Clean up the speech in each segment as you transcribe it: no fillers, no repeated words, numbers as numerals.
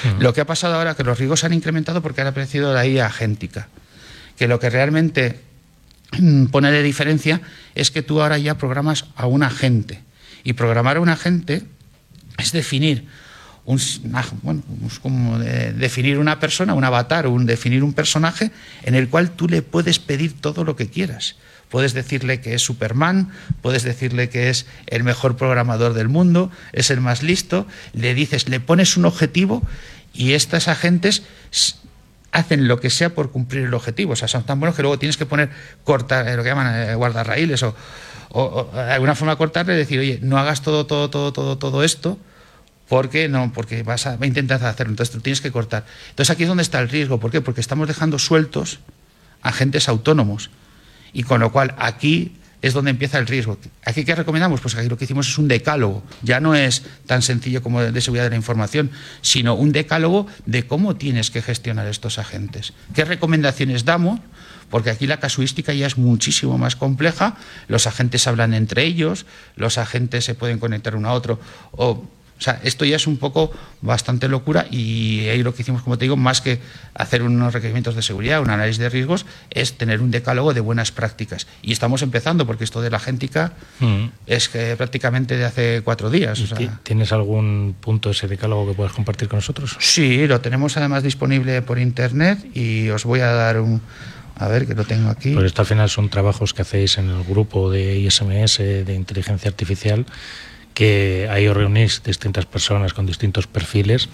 Lo que ha pasado ahora es que los riesgos se han incrementado porque han aparecido la IA agéntica, que lo que realmente pone de diferencia es que tú ahora ya programas a un agente, y programar a un agente es definir definir una persona, un avatar, definir un personaje en el cual tú le puedes pedir todo lo que quieras. Puedes decirle que es Superman, puedes decirle que es el mejor programador del mundo, es el más listo, le pones un objetivo y estos agentes hacen lo que sea por cumplir el objetivo. O sea, son tan buenos que luego tienes que poner, cortar, lo que llaman guardarraíles o de alguna forma cortarle y decir, oye, no hagas todo esto, porque vas a intentar hacerlo, entonces tú tienes que cortar. Entonces aquí es donde está el riesgo. ¿Por qué? Porque estamos dejando sueltos agentes autónomos, y con lo cual aquí es donde empieza el riesgo. ¿Aquí qué recomendamos? Pues aquí lo que hicimos es un decálogo. Ya no es tan sencillo como de seguridad de la información, sino un decálogo de cómo tienes que gestionar estos agentes. ¿Qué recomendaciones damos? Porque aquí la casuística ya es muchísimo más compleja. Los agentes hablan entre ellos, los agentes se pueden conectar uno a otro. O sea, esto ya es un poco bastante locura, y ahí lo que hicimos, como te digo, más que hacer unos requerimientos de seguridad, un análisis de riesgos, es tener un decálogo de buenas prácticas. Y estamos empezando, porque esto de la agéntica es que prácticamente de hace 4 días. O sea, ¿tienes algún punto de ese decálogo que puedas compartir con nosotros? Sí, lo tenemos además disponible por internet, y os voy a dar a ver, que lo tengo aquí. Pues esto al final son trabajos que hacéis en el grupo de ISMS de inteligencia artificial, que ahí os reunís distintas personas con distintos perfiles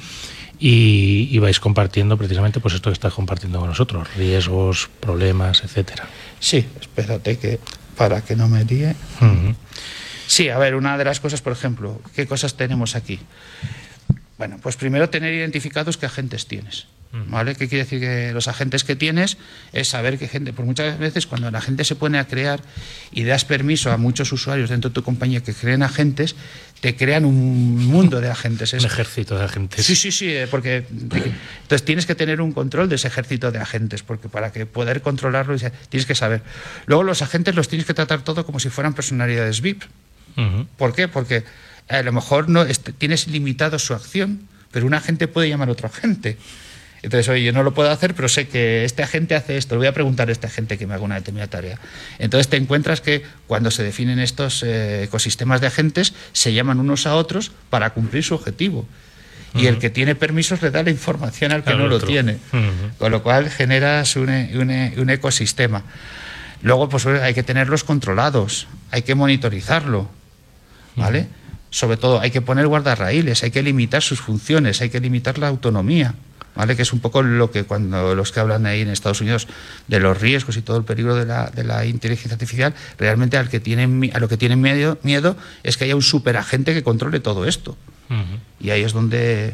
y vais compartiendo precisamente pues esto que estás compartiendo con nosotros, riesgos, problemas, etcétera. Sí, espérate que para que no me líe. Sí, a ver, una de las cosas, por ejemplo, ¿qué cosas tenemos aquí? Bueno, pues primero tener identificados qué agentes tienes. ¿Vale? ¿Qué quiere decir? Que los agentes que tienes es saber qué gente, pues muchas veces cuando la gente se pone a crear y das permiso a muchos usuarios dentro de tu compañía que creen agentes, te crean un mundo de agentes. Un ejército de agentes. Sí, porque entonces tienes que tener un control de ese ejército de agentes, porque para que poder controlarlo tienes que saber. Luego los agentes los tienes que tratar todo como si fueran personalidades VIP. ¿Por qué? Porque a lo mejor tienes limitado su acción, pero un agente puede llamar a otro agente. Entonces, oye, yo no lo puedo hacer, pero sé que este agente hace esto, le voy a preguntar a este agente que me haga una determinada tarea. Entonces te encuentras que cuando se definen estos ecosistemas de agentes, se llaman unos a otros para cumplir su objetivo. Y el que tiene permisos le da la información al que no lo tiene. Con lo cual generas un ecosistema. Luego, pues hay que tenerlos controlados, hay que monitorizarlo, ¿vale? Sobre todo, hay que poner guardarraíles, hay que limitar sus funciones, hay que limitar la autonomía. ¿Vale? Que es un poco lo que cuando los que hablan ahí en Estados Unidos de los riesgos y todo el peligro de la inteligencia artificial, realmente a lo que tienen miedo es que haya un superagente que controle todo esto. Y ahí es donde...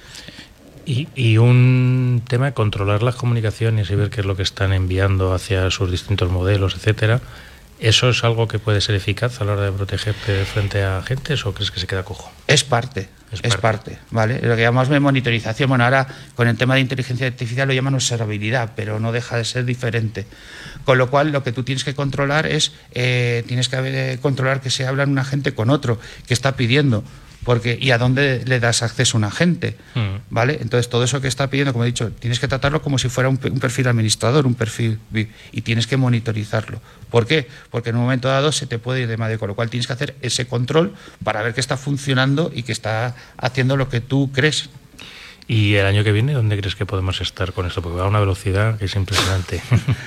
Y un tema de controlar las comunicaciones y ver qué es lo que están enviando hacia sus distintos modelos, etcétera. ¿Eso es algo que puede ser eficaz a la hora de protegerte frente a agentes o crees que se queda cojo? Es parte, ¿vale? Lo que llamamos de monitorización, bueno, ahora con el tema de inteligencia artificial lo llaman observabilidad, pero no deja de ser diferente. Con lo cual, lo que tú tienes que controlar es, controlar que se habla un agente con otro, que está pidiendo, y a dónde le das acceso a un agente, ¿vale? Entonces, todo eso que está pidiendo, como he dicho, tienes que tratarlo como si fuera un perfil administrador, un perfil VIP, y tienes que monitorizarlo. ¿Por qué? Porque en un momento dado se te puede ir de madre, con lo cual tienes que hacer ese control para ver que está funcionando y que está haciendo lo que tú crees. ¿Y el año que viene dónde crees que podemos estar con esto? Porque va a una velocidad que es impresionante.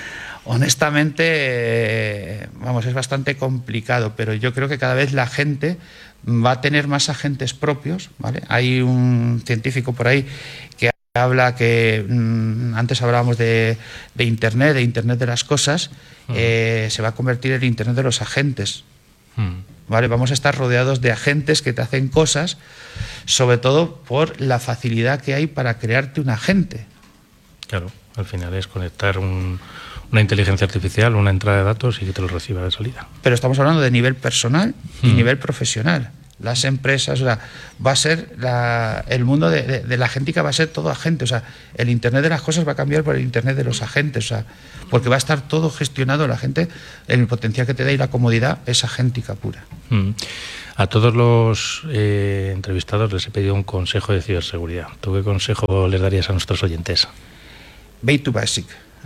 Honestamente, es bastante complicado, pero yo creo que cada vez la gente va a tener más agentes propios, ¿vale? Hay un científico por ahí que habla que antes hablábamos de Internet de las cosas, se va a convertir en Internet de los agentes. ¿Vale? Vamos a estar rodeados de agentes que te hacen cosas, sobre todo por la facilidad que hay para crearte un agente. Claro, al final es conectar una inteligencia artificial, una entrada de datos y que te lo reciba de salida. Pero estamos hablando de nivel personal y nivel profesional. las empresas, o sea, va a ser el mundo de la agéntica va a ser todo agente, o sea, el Internet de las cosas va a cambiar por el Internet de los agentes, o sea, porque va a estar todo gestionado, la gente, el potencial que te da y la comodidad es agéntica pura. A todos los entrevistados les he pedido un consejo de ciberseguridad. ¿Tú qué consejo les darías a nuestros oyentes? Back to basic.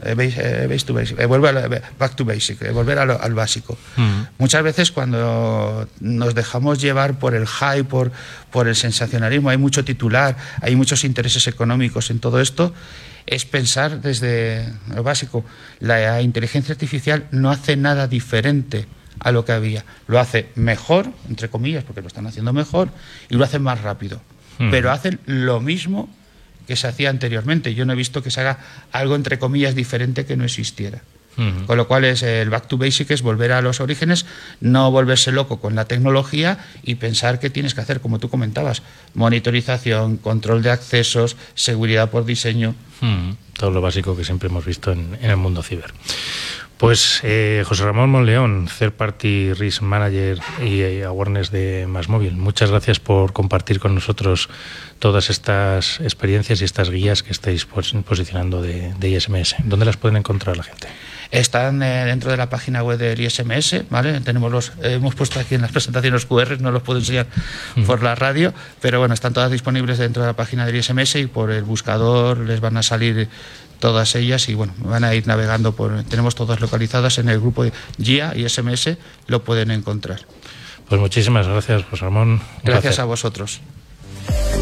Back to basic, volver al básico. Muchas veces cuando nos dejamos llevar por el hype, por el sensacionalismo, hay mucho titular, hay muchos intereses económicos en todo esto, es pensar desde lo básico. La inteligencia artificial no hace nada diferente a lo que había. Lo hace mejor, entre comillas, porque lo están haciendo mejor, y lo hacen más rápido. Pero hacen lo mismo que se hacía anteriormente. Yo no he visto que se haga algo, entre comillas, diferente que no existiera. Con lo cual el back to basic es volver a los orígenes, no volverse loco con la tecnología y pensar que tienes que hacer, como tú comentabas, monitorización, control de accesos, seguridad por diseño. Todo lo básico que siempre hemos visto en el mundo ciber. Pues José Ramón Monleón, Third Party Risk Manager y Awareness de MásMóvil, muchas gracias por compartir con nosotros todas estas experiencias y estas guías que estáis posicionando de ISMS. ¿Dónde las pueden encontrar la gente? Están dentro de la página web del ISMS, ¿vale? Hemos puesto aquí en las presentaciones QR, no los puedo enseñar por la radio, pero bueno, están todas disponibles dentro de la página del ISMS y por el buscador les van a salir todas ellas y bueno, van a ir navegando tenemos todas localizadas en el grupo de GIA y ISMS, lo pueden encontrar. Pues muchísimas gracias, José Ramón. Gracias a vosotros.